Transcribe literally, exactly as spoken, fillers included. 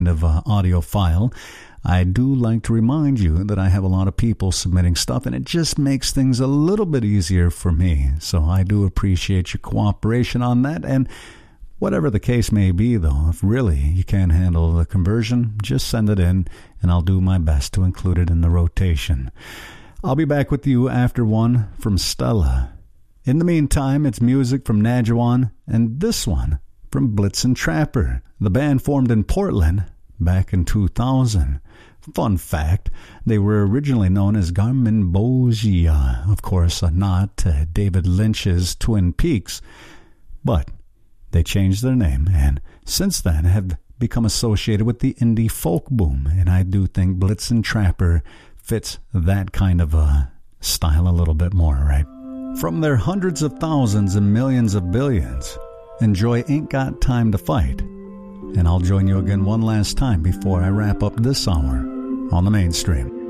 of uh, audio file. I do like to remind you that I have a lot of people submitting stuff, and it just makes things a little bit easier for me. So I do appreciate your cooperation on that. And whatever the case may be, though, if really you can't handle the conversion, just send it in, and I'll do my best to include it in the rotation. I'll be back with you after one from Stella. In the meantime, it's music from Nadjuan, and this one from Blitzen Trapper. The band formed in Portland back in two thousand. Fun fact, they were originally known as Garmin Bogia, of course, a nod to David Lynch's Twin Peaks. But they changed their name, and since then have become associated with the indie folk boom, and I do think Blitzen Trapper fits that kind of a style a little bit more, right? From their hundreds of thousands and millions of billions, enjoy Ain't Got Time to Fight. And I'll join you again one last time before I wrap up this hour on the Mainstream.